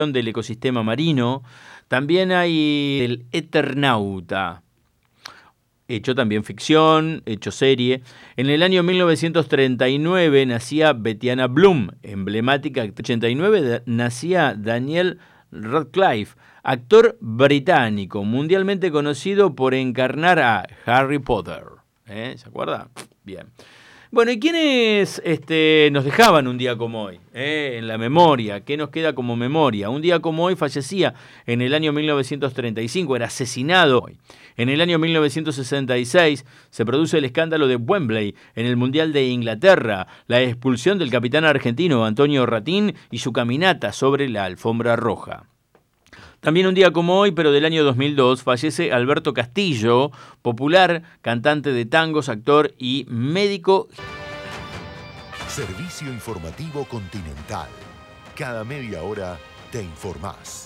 del ecosistema marino. También hay El Eternauta, hecho también ficción, hecho serie. En el año 1939 nacía Betiana Bloom, emblemática. En 1989 nacía Daniel Radcliffe, actor británico, mundialmente conocido por encarnar a Harry Potter. ¿Se acuerda? Bien. Bueno, ¿y quiénes nos dejaban un día como hoy? En la memoria, ¿qué nos queda como memoria? Un día como hoy fallecía en el año 1935, era asesinado. En el año 1966 se produce el escándalo de Wembley en el Mundial de Inglaterra, la expulsión del capitán argentino Antonio Ratín y su caminata sobre la alfombra roja. También un día como hoy, pero del año 2002, fallece Alberto Castillo, popular cantante de tangos, actor y médico. Servicio Informativo Continental. Cada media hora te informás.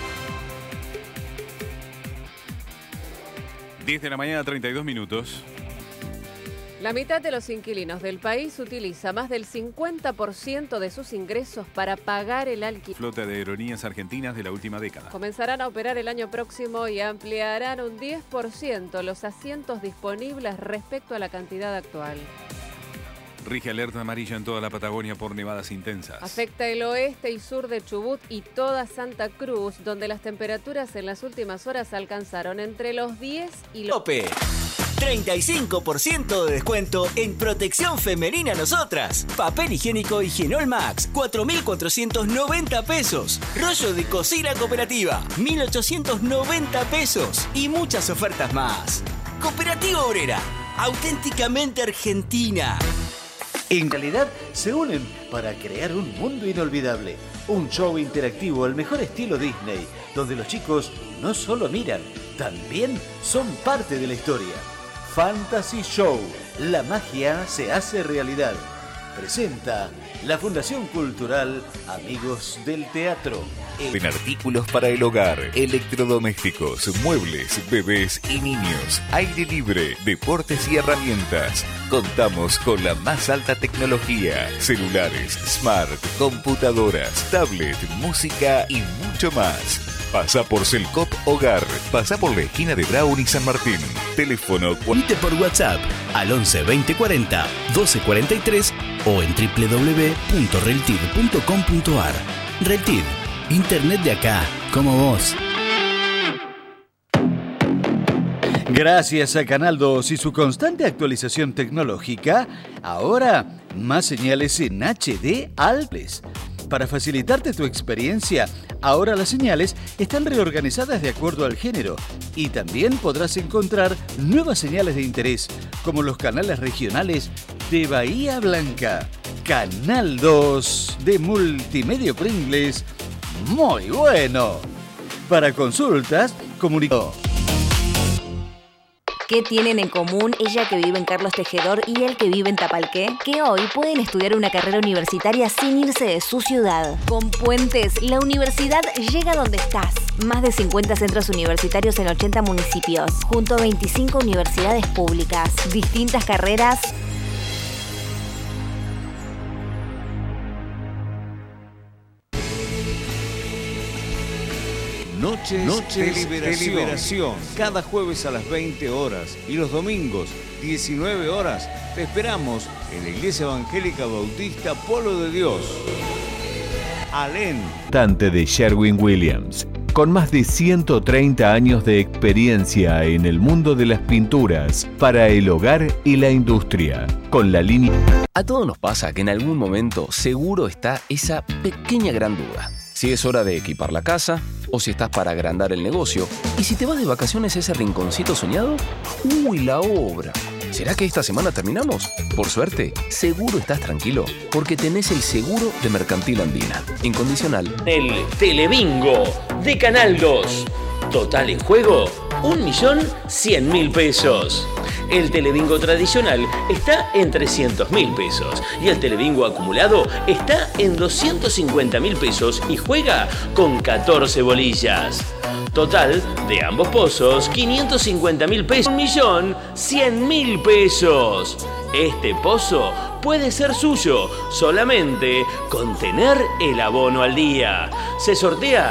10 de la mañana, 32 minutos. La mitad de los inquilinos del país utiliza más del 50% de sus ingresos para pagar el alquiler. Flota de aerolíneas argentinas de la última década. Comenzarán a operar el año próximo y ampliarán un 10% los asientos disponibles respecto a la cantidad actual. Rige alerta amarilla en toda la Patagonia por nevadas intensas. Afecta el oeste y sur de Chubut y toda Santa Cruz, donde las temperaturas en las últimas horas alcanzaron entre los 10 y los... ¡Tope! 35% de descuento en protección femenina nosotras. Papel higiénico Higienol Max, 4.490 pesos. Rollo de cocina cooperativa, 1.890 pesos. Y muchas ofertas más. Cooperativa Obrera, auténticamente argentina. En realidad se unen para crear un mundo inolvidable. Un show interactivo al mejor estilo Disney, donde los chicos no solo miran, también son parte de la historia. Fantasy Show, la magia se hace realidad. Presenta la Fundación Cultural Amigos del Teatro. En artículos para el hogar, electrodomésticos, muebles, bebés y niños, aire libre, deportes y herramientas. Contamos con la más alta tecnología, celulares, smart, computadoras, tablet, música y mucho más. Pasa por Selcop Hogar, pasa por la esquina de Brown y San Martín. Teléfono... Unite por WhatsApp al 11 20 40 12 43 o en www.reltid.com.ar. Reltid, internet de acá, como vos. Gracias a Canal 2 y su constante actualización tecnológica, ahora más señales en HD Alpes. Para facilitarte tu experiencia, ahora las señales están reorganizadas de acuerdo al género y también podrás encontrar nuevas señales de interés, como los canales regionales de Bahía Blanca. Canal 2 de Multimedia Pringles, muy bueno. Para consultas, comunicó. ¿Qué tienen en común ella que vive en Carlos Tejedor y él que vive en Tapalqué? Que hoy pueden estudiar una carrera universitaria sin irse de su ciudad. Con Puentes, la universidad llega donde estás. Más de 50 centros universitarios en 80 municipios, junto a 25 universidades públicas. Distintas carreras. Noches de liberación. Cada jueves a las 20 horas y los domingos, 19 horas, te esperamos en la Iglesia Evangélica Bautista Polo de Dios. Alén. Cantante de Sherwin-Williams. Con más de 130 años de experiencia en el mundo de las pinturas para el hogar y la industria. Con la línea... A todos nos pasa que en algún momento seguro está esa pequeña gran duda. Si es hora de equipar la casa, o si estás para agrandar el negocio, y si te vas de vacaciones a ese rinconcito soñado, ¡uy, la obra! ¿Será que esta semana terminamos? Por suerte, seguro estás tranquilo, porque tenés el seguro de Mercantil Andina, incondicional. El Telebingo de Canal 2. Total en juego, 1.100.000 pesos. El Telebingo tradicional está en 300.000 pesos y el Telebingo acumulado está en 250.000 pesos y juega con 14 bolillas. Total de ambos pozos, 550.000 pesos, 1.100.000 pesos. Este pozo puede ser suyo solamente con tener el abono al día. Se sortea